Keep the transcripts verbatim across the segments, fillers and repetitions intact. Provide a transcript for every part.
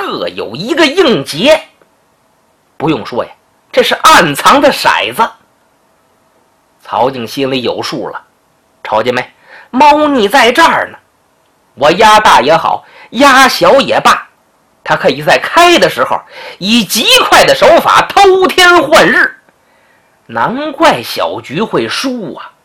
各有一个硬结。不用说呀，这是暗藏的骰子。曹静心里有数了，瞅见没？猫腻在这儿呢。我压大也好，压小也罢，他可以在开的时候以极快的手法偷天换日。难怪小菊会输啊！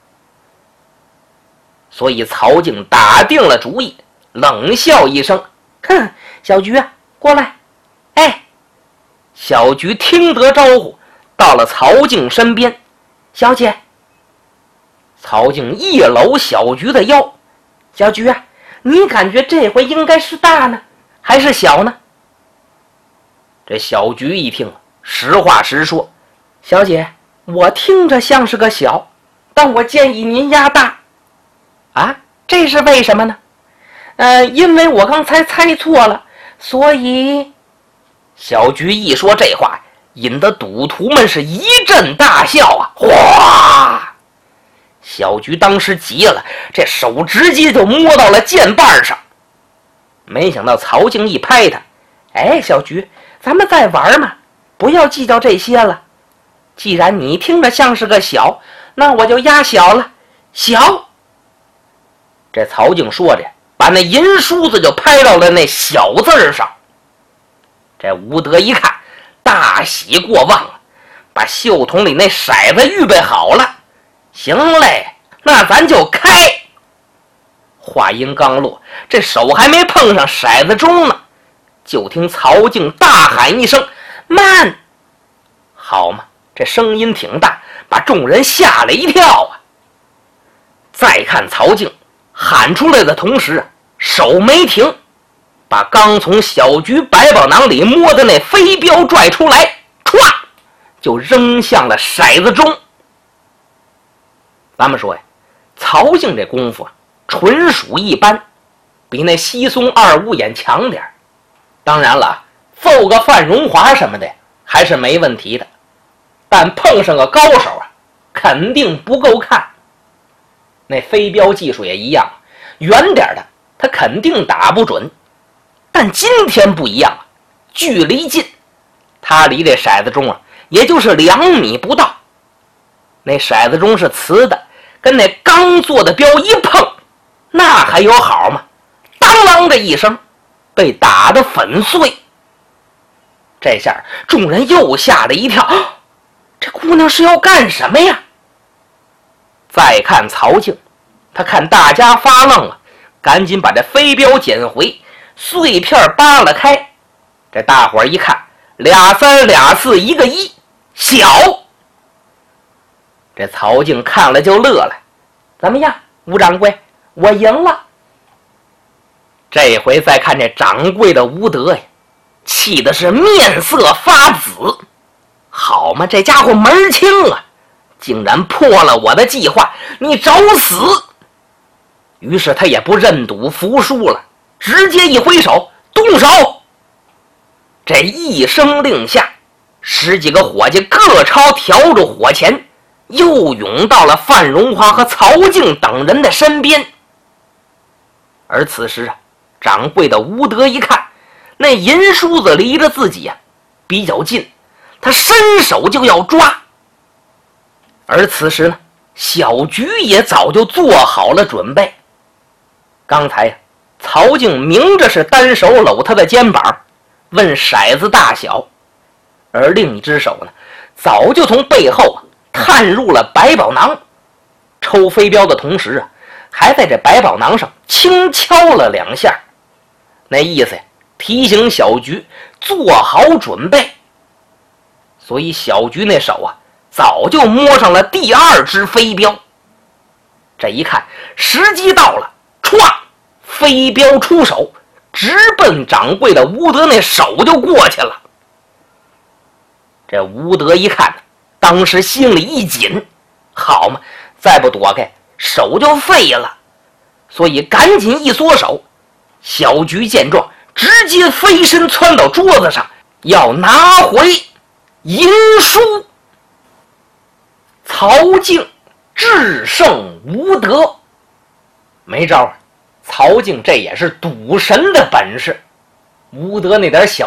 所以曹静打定了主意，冷笑一声：“哼，小菊啊，过来！”哎，小菊听得招呼，到了曹静身边。小姐。曹静一搂小菊的腰：“小菊啊，你感觉这回应该是大呢，还是小呢？”这小菊一听，实话实说：“小姐，我听着像是个小，但我建议您压大。”啊，这是为什么呢？呃，因为我刚才猜错了，所以……小菊一说这话，引得赌徒们是一阵大笑啊！哗！小菊当时急了，这手直接就摸到了剑把上。没想到曹静一拍他：“哎，小菊，咱们再玩嘛，不要计较这些了。既然你听着像是个小，那我就压小了。小。”这曹静说着，把那银梳子就拍到了那小字上。这吴德一看，大喜过望了，把袖筒里那骰子预备好了。行嘞，那咱就开。话音刚落，这手还没碰上骰子中呢，就听曹静大喊一声：“慢！”好嘛，这声音挺大，把众人吓了一跳啊。再看曹静喊出来的同时，手没停，把刚从小菊百宝囊里摸的那飞镖拽出来，唰就扔向了骰子中。咱们说呀，曹静这功夫啊，纯属一般，比那稀松二五眼强点。当然了，揍个范荣华什么的还是没问题的，但碰上个高手啊，肯定不够看。那飞镖技术也一样，远点的他肯定打不准，但今天不一样啊，距离近，他离这骰子中啊，也就是两米不到。那骰子中是瓷的，跟那刚做的镖一碰，那还有好吗？当啷的一声，被打得粉碎。这下众人又吓了一跳，啊，这姑娘是要干什么呀？再看曹静，他看大家发愣了，赶紧把这飞镖捡回，碎片扒了开。这大伙儿一看，俩三俩四一个一，小。这曹静看了就乐了：“怎么样，吴掌柜，我赢了。”这回再看这掌柜的吴德呀，气的是面色发紫。好嘛，这家伙门儿清啊，竟然破了我的计划，你找死！于是他也不认赌服输了，直接一挥手，动手。这一声令下，十几个伙计各抄笤帚火钳，又涌到了范荣华和曹静等人的身边。而此时啊，掌柜的吴德一看，那银梳子离着自己啊比较近，他伸手就要抓。而此时呢，小菊也早就做好了准备。刚才呀，曹静明着是单手搂他的肩膀，问骰子大小，而另一只手呢，早就从背后啊探入了百宝囊，抽飞镖的同时啊，还在这百宝囊上轻敲了两下，那意思呀，提醒小菊做好准备。所以小菊那手啊，早就摸上了第二只飞镖。这一看，时机到了，歘，飞镖出手，直奔掌柜的吴德那手就过去了。这吴德一看，当时心里一紧，好嘛，再不躲开，手就废了。所以赶紧一缩手，小菊见状，直接飞身窜到桌子上，要拿回银梳。曹静制胜吴德，没招啊！曹静这也是赌神的本事，吴德那点小